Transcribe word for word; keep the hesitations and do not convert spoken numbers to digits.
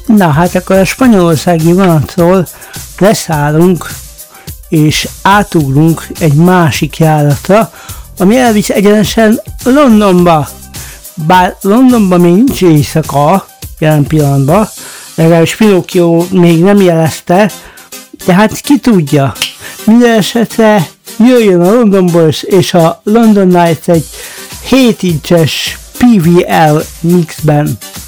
Na hát akkor a spanyolországi vonatról leszállunk, és átugrunk egy másik járatra, ami elvisz egyenesen Londonba. Bár Londonban még nincs éjszaka jelen pillanatban, legalábbis Pinocchio még nem jelezte, de hát ki tudja. Minden esetre jöjjön a London Boys és a London Nights egy hét incses pé vé el mixben.